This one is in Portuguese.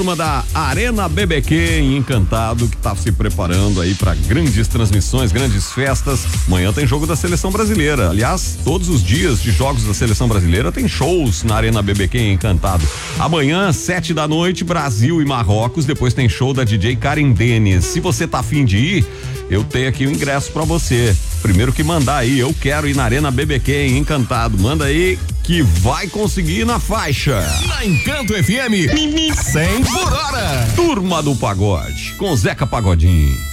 Turma da Arena BBQ em Encantado, que tá se preparando aí para grandes transmissões, grandes festas. Amanhã tem jogo da Seleção Brasileira. Aliás, todos os dias de jogos da Seleção Brasileira tem shows na Arena BBQ em Encantado. Amanhã, 7 da noite, Brasil e Marrocos. Depois tem show da DJ Karen Denis. Se você tá afim de ir, eu tenho aqui o ingresso para você. Primeiro que mandar aí, eu quero ir na Arena BBQ em Encantado. Manda aí que vai conseguir na faixa. Na Encanto FM, 100 por hora. Turma do Pagode, com Zeca Pagodinho.